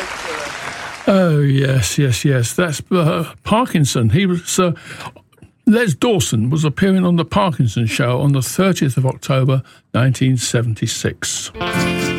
Oh, yes. That's Parkinson. He was... Les Dawson was appearing on The Parkinson Show on the 30th of October, 1976.